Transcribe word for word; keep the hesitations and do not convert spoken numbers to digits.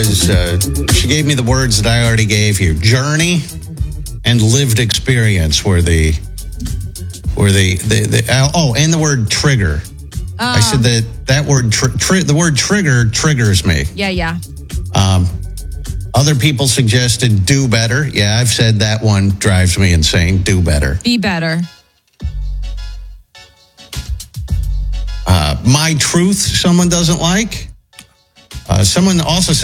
because uh, she gave me the words that I already gave you. Journey and lived experience were the were the, the, the oh, and the word trigger. Uh, I said that that word tr- tri- the word trigger triggers me. Yeah, yeah. Um, other people suggested do better. Yeah, I've said that one drives me insane. Do better. Be better. Uh, my truth, someone doesn't like. Uh, someone also said